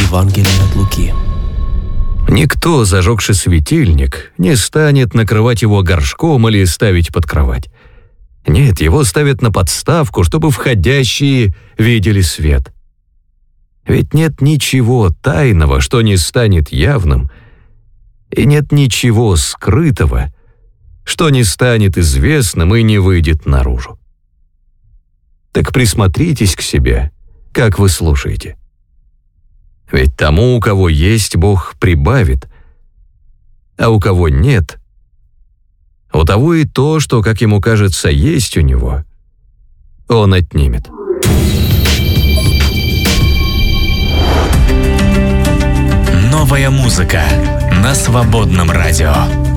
Евангелие от Луки. Никто, зажегший светильник, не станет накрывать его горшком или ставить под кровать. Нет, его ставят на подставку, чтобы входящие видели свет. Ведь нет ничего тайного, что не станет явным, и нет ничего скрытого, что не станет известным и не выйдет наружу. Так присмотритесь к себе, как вы слушаете. Ведь тому, у кого есть, Бог прибавит, а у кого нет, у того и то, что, как ему кажется, есть у него, он отнимет. Новая музыка на Свободном радио.